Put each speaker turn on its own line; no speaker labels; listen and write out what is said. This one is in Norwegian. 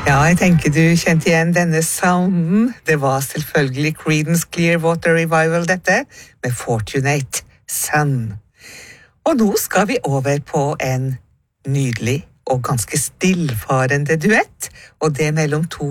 Ja, jeg tenker du kjente igjen denne sounden. Det var selvfølgelig Creedence Clearwater Revival dette, med Fortunate Son. Og nå skal vi over på en nydelig og ganske stillfarende duett, og det mellom to